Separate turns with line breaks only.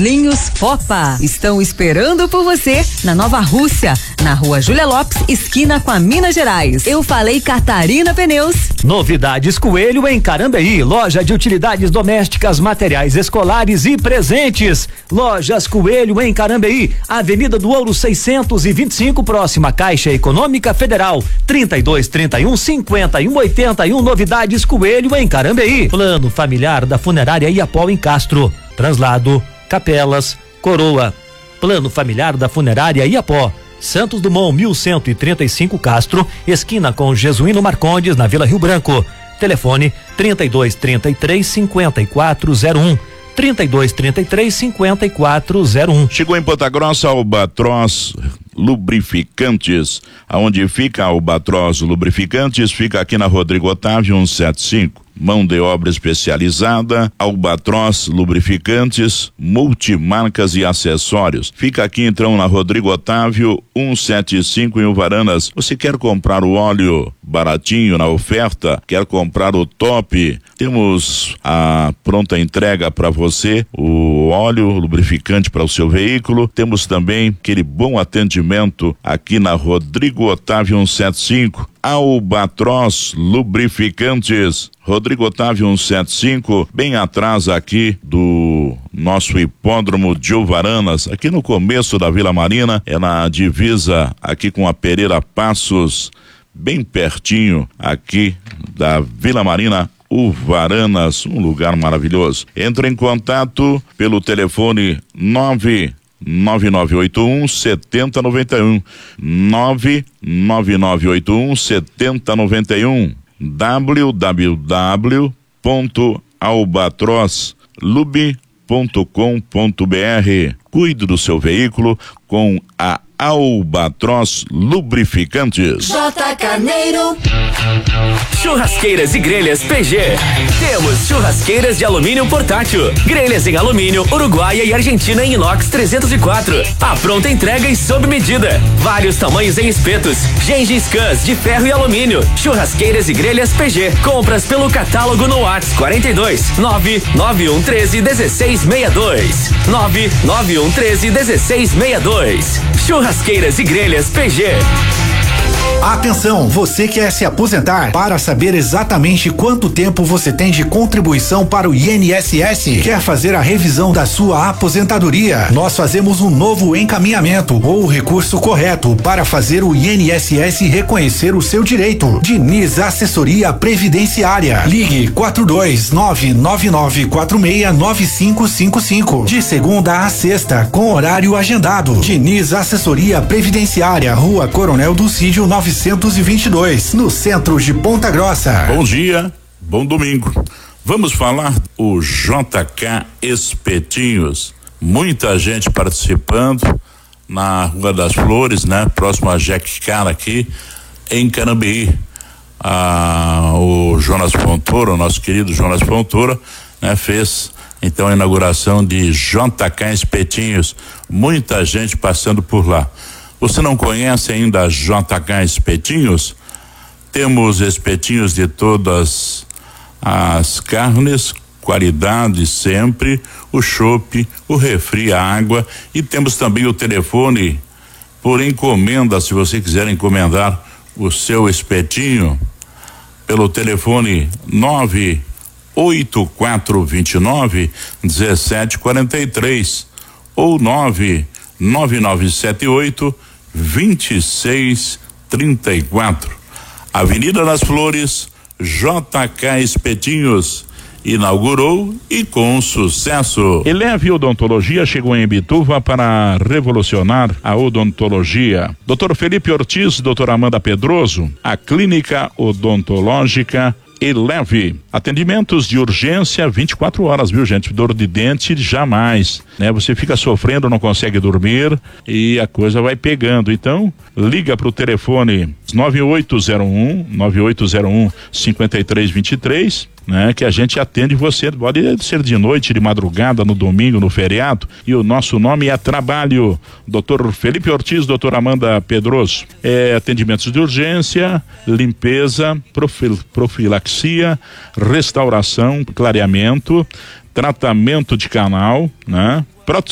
Carlinhos Fopa estão esperando por você na Nova Rússia, na Rua Júlia Lopes, esquina com a Minas Gerais. Eu falei Catarina Pneus.
Novidades Coelho em Carambeí, loja de utilidades domésticas, materiais escolares e presentes. Lojas Coelho em Carambeí, Avenida do Ouro 625, próxima Caixa Econômica Federal, 3231-5181. Novidades Coelho em Carambeí. Plano familiar da Funerária Iapó em Castro. Translado, capelas, coroa. Plano familiar da Funerária Iapó, Santos Dumont 1135 Castro, esquina com Jesuíno Marcondes, na Vila Rio Branco. Telefone 3233-5401. 3233-5401.
Chegou em Ponta Grossa Albatroz Lubrificantes. Aonde fica Albatroz Lubrificantes? Fica aqui na Rodrigo Otávio 175. Mão de obra especializada, Albatroz Lubrificantes, multimarcas e acessórios. Fica aqui então na Rodrigo Otávio 175 em Uvaranas. Você quer comprar o óleo baratinho na oferta? Quer comprar o top? Temos a pronta entrega para você, o óleo lubrificante para o seu veículo. Temos também aquele bom atendimento aqui na Rodrigo Otávio 175. Albatroz Lubrificantes, Rodrigo Otávio 175, bem atrás aqui do nosso hipódromo de Uvaranas, aqui no começo da Vila Marina, é na divisa aqui com a Pereira Passos, bem pertinho aqui da Vila Marina, Uvaranas, um lugar maravilhoso. Entre em contato pelo telefone 99981-7091, 99981-7091, www.albatrozlub.com.br. Cuide do seu veículo com a Albatroz Lubrificantes.
J. Carneiro.
Churrasqueiras e grelhas PG. Temos churrasqueiras de alumínio portátil, grelhas em alumínio, Uruguaia e Argentina em inox 304. A pronta entrega e sob medida. Vários tamanhos em espetos. Gengis Kans de ferro e alumínio. Churrasqueiras e grelhas PG. Compras pelo catálogo no WhatsApp 42 99113-1662. 99113-1662. Churrasqueiras e grelhas PG.
Atenção, você quer se aposentar? Para saber exatamente quanto tempo você tem de contribuição para o INSS? Quer fazer a revisão da sua aposentadoria? Nós fazemos um novo encaminhamento ou recurso correto para fazer o INSS reconhecer o seu direito. Diniz Assessoria Previdenciária. Ligue 42999469555. De segunda a sexta, com horário agendado. Diniz Assessoria Previdenciária, Rua Coronel Dulcídio 922, no centro de Ponta Grossa.
Bom dia, bom domingo. Vamos falar o JK Espetinhos. Muita gente participando na Rua das Flores, né? Próximo a Jack Cara aqui em Carambeí. O Jonas Fontoura, o nosso querido Jonas Fontoura, né? Fez então a inauguração de JK Espetinhos. Muita gente passando por lá. Você não conhece ainda a JK Espetinhos? Temos espetinhos de todas as carnes, qualidade sempre, o chopp, o refri, a água, e temos também o telefone por encomenda, se você quiser encomendar o seu espetinho, pelo telefone 98429-1743 ou 99978-2634. Avenida das Flores, JK Espetinhos. Inaugurou e com sucesso.
Eleve Odontologia chegou em Imbituva para revolucionar a odontologia. Dr. Felipe Ortiz, doutora Amanda Pedroso, a clínica odontológica Eleve. Atendimentos de urgência 24 horas, viu, gente? Dor de dente jamais, né? Você fica sofrendo, não consegue dormir e a coisa vai pegando. Então, liga pro telefone 9801-5323, né? Que a gente atende você, pode ser de noite, de madrugada, no domingo, no feriado, e o nosso nome é Trabalho. Dr. Felipe Ortiz, doutora Amanda Pedroso. Atendimentos de urgência, limpeza, profilaxia, restauração, clareamento, tratamento de canal, né?